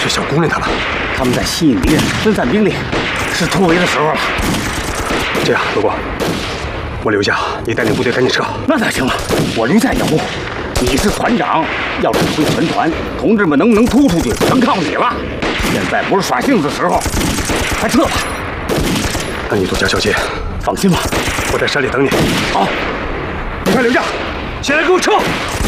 是小姑娘他们。 他们在吸引敌人，分散兵力，是突围的时候了。 这样，罗光，我留下，你带领部队赶紧撤。 那哪行了？我留下也不。你是团长，要指挥全团，同志们能不能突出去，全靠你了。现在不是耍性子的时候，快撤吧。 那你多加小心。 放心吧， 我在山里等你。 好， 你快留下，先来给我撤。